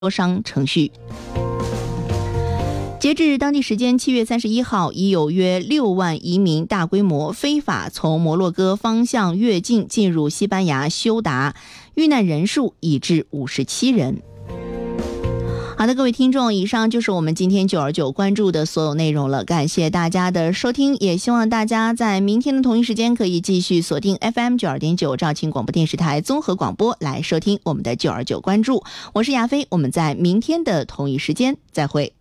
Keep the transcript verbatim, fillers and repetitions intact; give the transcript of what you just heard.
磋商程序。截至当地时间七月三十一号，已有约六万移民大规模非法从摩洛哥方向越境进入西班牙休达，遇难人数已至五十七人。好的，各位听众，以上就是我们今天九二九关注的所有内容了，感谢大家的收听，也希望大家在明天的同一时间可以继续锁定 F M 九二点九肇庆广播电视台综合广播来收听我们的九二九关注。我是亚飞，我们在明天的同一时间再会。